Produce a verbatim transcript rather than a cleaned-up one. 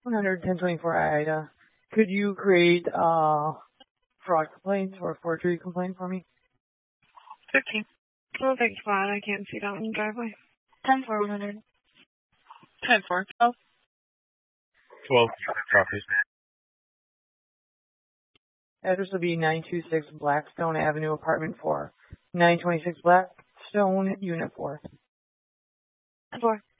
one hundred ten twenty-four Ida. Could you create uh fraud complaints or forgery complaint for me? fifteen. Oh, thanks, Vlad. I can't see that in the driveway. ten four one hundred. ten four. twelve. twelve. Copies. Address will be nine two six Blackstone Avenue, apartment four. nine twenty-six Blackstone, unit four. ten four.